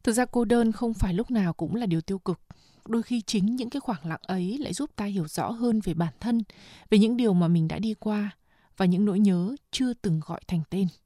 Thực ra cô đơn không phải lúc nào cũng là điều tiêu cực. Đôi khi chính những cái khoảng lặng ấy lại giúp ta hiểu rõ hơn về bản thân, về những điều mà mình đã đi qua và những nỗi nhớ chưa từng gọi thành tên.